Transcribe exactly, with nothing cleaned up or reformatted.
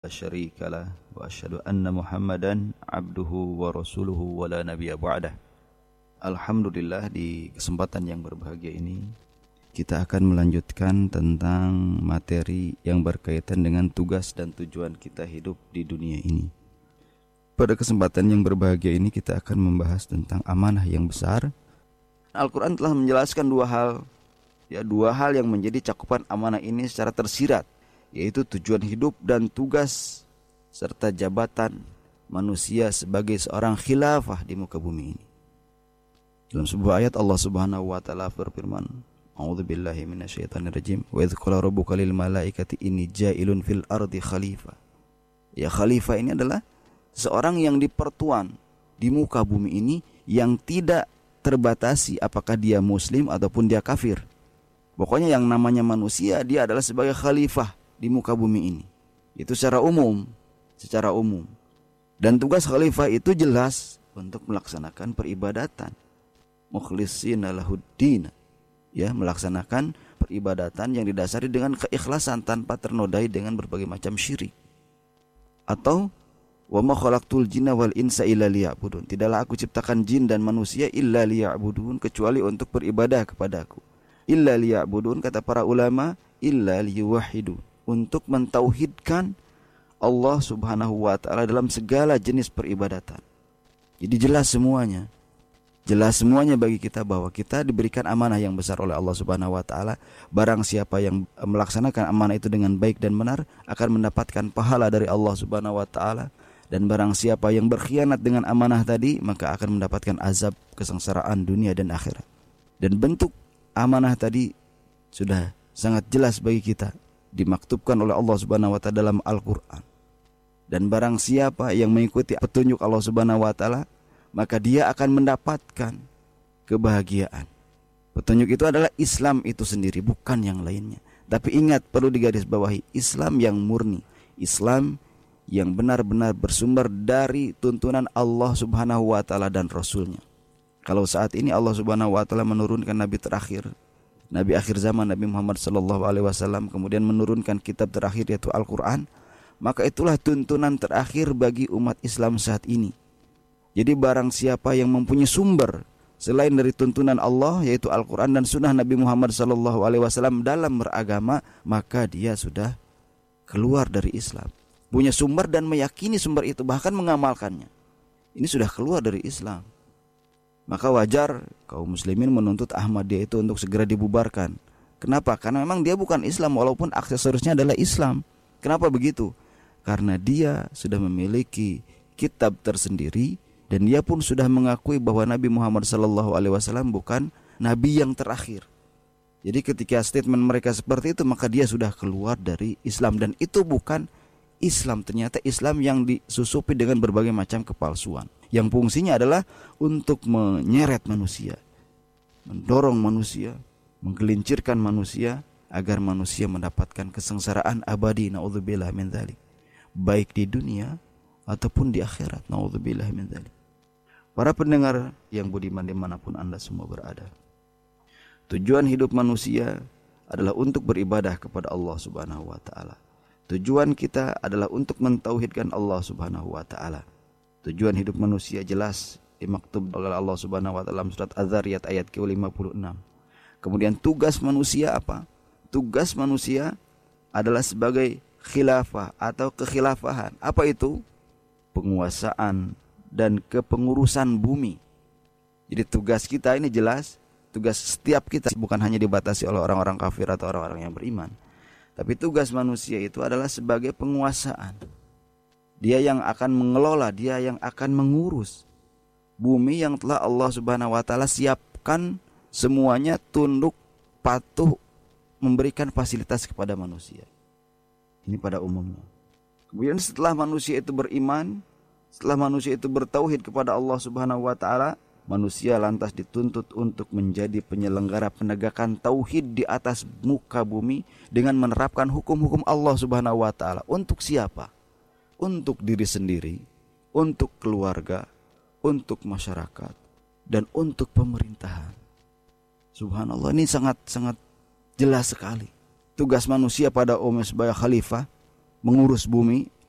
syarika lah wa asyhadu anna Muhammadan abduhu wa rasuluhu wa la nabiyya ba'dah. Alhamdulillah, di kesempatan yang berbahagia ini kita akan melanjutkan tentang materi yang berkaitan dengan tugas dan tujuan kita hidup di dunia ini. Pada kesempatan yang berbahagia ini kita akan membahas tentang amanah yang besar. Al-Quran telah menjelaskan dua hal, ya dua hal yang menjadi cakupan amanah ini secara tersirat, yaitu tujuan hidup dan tugas serta jabatan manusia sebagai seorang khilafah di muka bumi ini. Dalam sebuah ayat Allah Subhanahu wa taala berfirman, A'udzubillahi minasyaitonirrajim, wa idz qala rabbuka lil malaikati inni ja'ilun fil ardi khalifah. Ya, khalifah ini adalah seorang yang dipertuan di muka bumi ini yang tidak terbatasi apakah dia muslim ataupun dia kafir. Pokoknya yang namanya manusia, dia adalah sebagai khalifah di muka bumi ini. Itu secara umum, secara umum. Dan tugas khalifah itu jelas untuk melaksanakan peribadatan. Mukhlishina lahuddin, ya, melaksanakan peribadatan yang didasari dengan keikhlasan tanpa ternodai dengan berbagai macam syirik. Atau wa ma khalaqtul jinna wal insa illa liya'budun. Tidaklah aku ciptakan jin dan manusia illa liya'budun, kecuali untuk beribadah kepadaku. Illa liya'budun, kata para ulama, illa liyuwahhidun, untuk mentauhidkan Allah Subhanahu wa taala dalam segala jenis peribadatan. Jadi jelas semuanya. Jelas semuanya bagi kita bahwa kita diberikan amanah yang besar oleh Allah Subhanahu wa taala. Barang siapa yang melaksanakan amanah itu dengan baik dan benar akan mendapatkan pahala dari Allah Subhanahu wa taala, dan barang siapa yang berkhianat dengan amanah tadi maka akan mendapatkan azab kesengsaraan dunia dan akhirat. Dan bentuk amanah tadi sudah sangat jelas bagi kita, dimaktubkan oleh Allah Subhanahu wa taala dalam Al-Qur'an. Dan barang siapa yang mengikuti petunjuk Allah Subhanahu wa taala, maka dia akan mendapatkan kebahagiaan. Petunjuk itu adalah Islam itu sendiri, bukan yang lainnya. Tapi ingat, perlu digarisbawahi, Islam yang murni, Islam yang benar-benar bersumber dari tuntunan Allah Subhanahu wa taala dan Rasulnya. Kalau saat ini Allah Subhanahu wa taala menurunkan nabi terakhir, nabi akhir zaman, Nabi Muhammad sallallahu alaihi wasallam, kemudian menurunkan kitab terakhir yaitu Al-Qur'an, maka itulah tuntunan terakhir bagi umat Islam saat ini. Jadi barang siapa yang mempunyai sumber selain dari tuntunan Allah yaitu Al-Quran dan sunnah Nabi Muhammad sallallahu alaihi wasallam dalam beragama, maka dia sudah keluar dari Islam. Punya sumber dan meyakini sumber itu, bahkan mengamalkannya, ini sudah keluar dari Islam. Maka wajar kaum muslimin menuntut Ahmadiyah itu untuk segera dibubarkan. Kenapa? Karena memang dia bukan Islam walaupun aksesorisnya adalah Islam. Kenapa begitu? Karena dia sudah memiliki kitab tersendiri, dan dia pun sudah mengakui bahwa Nabi Muhammad sallallahu alaihi wasallam bukan nabi yang terakhir. Jadi ketika statement mereka seperti itu, maka dia sudah keluar dari Islam, dan itu bukan Islam. Ternyata Islam yang disusupi dengan berbagai macam kepalsuan, yang fungsinya adalah untuk menyeret manusia, mendorong manusia, menggelincirkan manusia agar manusia mendapatkan kesengsaraan abadi, naudzubillah min dzalik, baik di dunia ataupun di akhirat, naudzubillah min dzalik. Para pendengar yang budiman dimanapun Anda semua berada, tujuan hidup manusia adalah untuk beribadah kepada Allah Subhanahu wa taala. Tujuan kita adalah untuk mentauhidkan Allah Subhanahu wa taala. Tujuan hidup manusia jelas dimaktub oleh Allah Subhanahu wa taala dalam surat Az-Zariyat ayat ke lima puluh enam. Kemudian tugas manusia apa? Tugas manusia adalah sebagai khilafah atau kekhilafahan. Apa itu? Penguasaan dan kepengurusan bumi. Jadi tugas kita ini jelas, tugas setiap kita bukan hanya dibatasi oleh orang-orang kafir atau orang-orang yang beriman, tapi tugas manusia itu adalah sebagai penguasaan. Dia yang akan mengelola, dia yang akan mengurus bumi yang telah Allah Subhanahu wa taala siapkan semuanya tunduk patuh memberikan fasilitas kepada manusia. Ini pada umumnya. Kemudian setelah manusia itu beriman, setelah manusia itu bertauhid kepada Allah Subhanahu wa taala, manusia lantas dituntut untuk menjadi penyelenggara penegakan tauhid di atas muka bumi dengan menerapkan hukum-hukum Allah Subhanahu wa taala. Untuk siapa? Untuk diri sendiri, untuk keluarga, untuk masyarakat, dan untuk pemerintahan. Subhanallah, ini sangat-sangat jelas sekali. Tugas manusia pada umumnya sebagai khalifah, mengurus bumi,